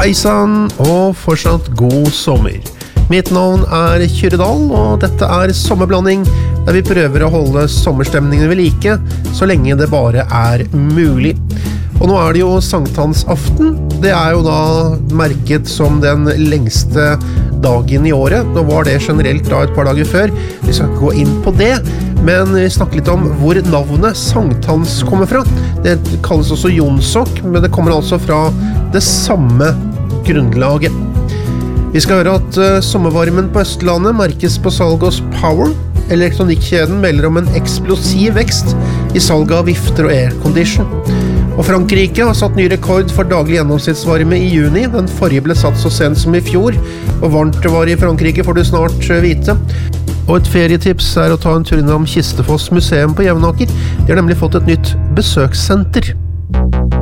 Heisan og fortsatt god sommer. Mitt navn Kyrre Dahl, og dette sommerblanding der vi prøver å holde sommerstemningen ved like så lenge det bare mulig. Og nå det jo sankthansaften. Det jo da merket som den lengste dagen i året. Nå var det generelt da et par dager før. Vi skal ikke gå inn på det, men vi snakker litt om hvor navnet sankthans kommer fra. Det kalles også jonsok, men det kommer altså fra det samme grunnlaget. Vi skal høre at sommervarmen på Østlandet merkes på salg hos Power. Elektronikkjeden melder om en eksplosiv vekst i salget av vifter og aircondition. Og Frankrike har satt ny rekord for daglig gjennomsnittsvarme i juni. Den forrige ble satt så sent som i fjor, og varmt det var i Frankrike får du snart vite. Og et ferietips å ta en tur innom Kistefoss museum på Jevnaker. De har nemlig fått et nytt besøkssenter.